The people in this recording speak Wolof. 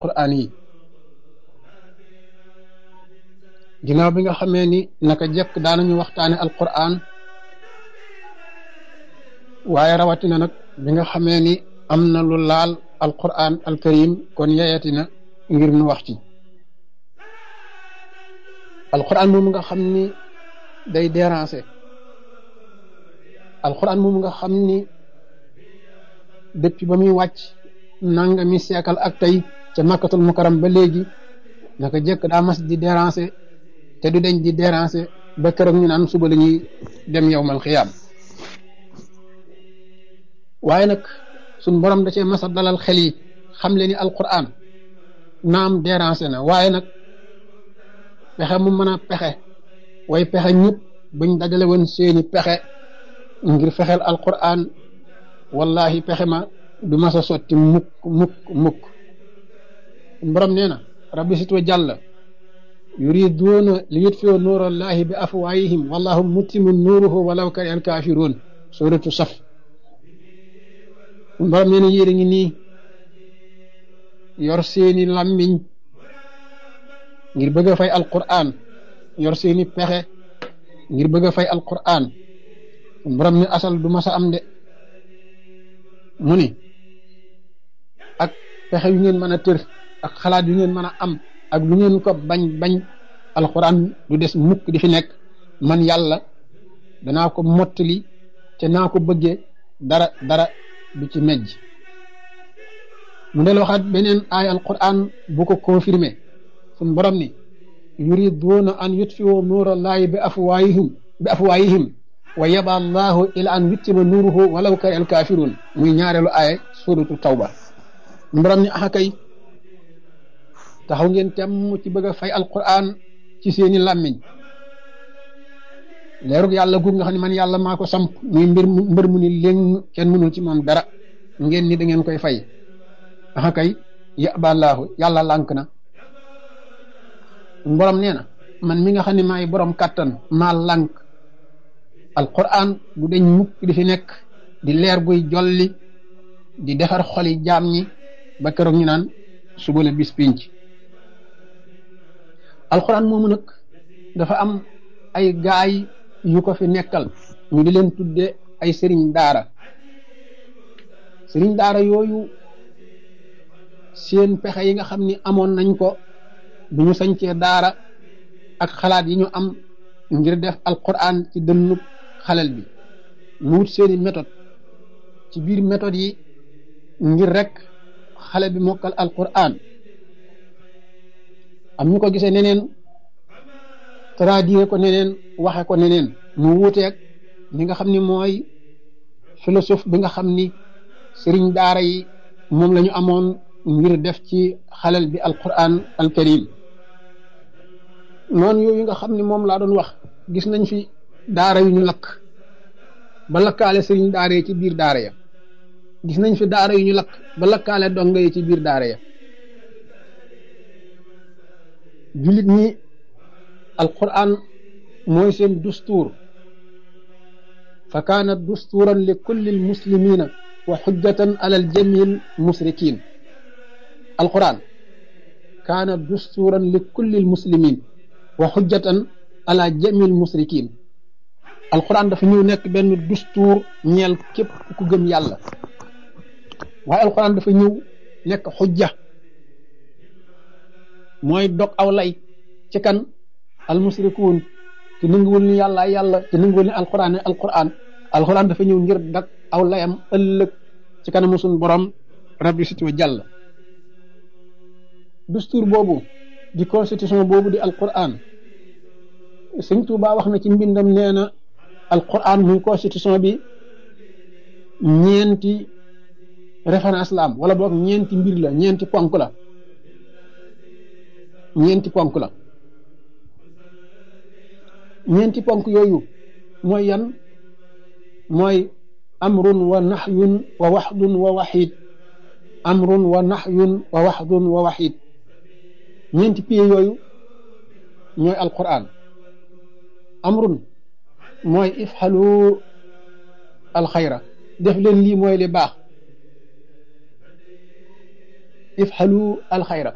alquran yi ginnaaw bi nga xamee ni naka jekk daanañu waxtaane alquran waaye rawatina nag bi nga xamee ni am na lu laal alquran alkarim kon yeyatina ngir nu wax ci alquran moom nga xam ni day déranger alquran moom nga xam ni depuis ba muy wàcc nangami siècle ak tey ca makkatul mukarram ba léegi naka jekk daa mas di déranger te du deñ di déranger ba keroog ñu naan suba la ñuy dem yawmal xiyaam waaye nag suñ borom da cee masa dalal xel yi xam le ni alquran naam déranger na waaye nag pexe mu mën a pexe way pexe ñëpp buñ dajale woon seeni pexe ngir fexeel alquran wallahi pexe ma du masa sotti mukk mukk mukk suñ borom nee na rabbi sit wa jàlla yuriduuna li yutfiu nuurallahi bi afwaayihim wallahu mutimmu nuuruhu walaw kari al kaafiruun suratu saf borom nee na yéen a ngi nii yor seeni làmmiñ ngir bëgg a fay alquran yor seeni pexe ngir bëgg a fay alquran borom ni asal du masa am de mu ni ak pexe yu ngeen mën a tër ak xalaat yu ngeen mën a am ak lu ngeen ko bañ bañ alquran du des mukk di fi nekk man yàlla danaa ko mottali te naa ko bëggee dara du ci mejj mu del waxaat beneen aaya alquran bu ko confirmé suñ borom ni yuriduuna an yutfiu nuurallahi bi afwaayihim wa yaba allahu ila an yuttima nuuruhu walaw kari al kaafiruun muy ñaareelu aaya suratu tawba suñ borom ni axa kay taxaw ngeen temm ci bëgg a fay alquran ci seeni làmmiñ leerug yàlla guug nga xam ne man yàlla maa ko samp muy mbër mu ni léng kenn mënul ci moom dara ngeen ni da ngeen koy fay axa kay yaballaahu yàlla lànk na borom nee na man mi nga xam ne maay borom kàttan maa lànk alquran du deñ mukk di fi nekk di leer guy jolli di defar xoli jaam ñi ba keroog ñu naan suba la bis pinc alquran moomu nag dafa am ay gaay yu ko fi nekkal ñu di leen tudde ay sëriñ daara yooyu seen pexe yi nga xam ni amoon nañ ko bu ñu sañcee daara ak xalaat yi ñu am ngir def alquran ci dënnub xalel bi mu wut seeni méthode ci biir méthode yi ngir rek xale bi mokkal alquran am ñu ko gisee neneen traduire ko neneen waxe ko neneen mu wuuteeg li nga xam ni mooy philosophe bi nga xam ni sëriñ daara yi moom la ñu amoon ngir def ci xalel bi alquran alkarim noonu yooyu nga xam ni moom laa doon wax gis nañ fi daara yu ñu lakk ba lakkaale sëriñ daara yi ci biir daara ya gis nañ fi daara yu ñu lakk ba lakkaale donga yi ci biir daara ya jullit ñi alquran mooy seen dustuur fa kaana dustuuran li kulli almuslimina wa xujjatan ala aljamil musrikin alquran kaana dustuuran li kulli almuslimin wa xujjatan ala jamil musrikin alquran dafa ñëw nekk benn dustuur ñeel képp ku gëm yàlla waaye alquran dafa ñëw nekk xujja mooy dog aw lay ci kan almusrikuun te nanguwul ni yàlla te nanguwul ni alquran dafa ñëw ngir dag aw layam ëllëg ci kanamu suñu borom rabbi sit wa jàll dustuur boobu di constitution boobu di alquran sëñ Tuubaa wax na ci mbindam nee na alquran muy constitution bi ñeenti référence la am wala boog ñeenti mbir la ñeenti ponk la ñeenti ponk yooyu mooy yan mooy amrun wa nahyun wa waxdun wa waxid amrun wa nahyun wa waxdun wa waxid ñeenti pieds yooyu ñooy alquran amrun mooy ifxalu alxayra def leen lii mooy li baax ifxalu alxayra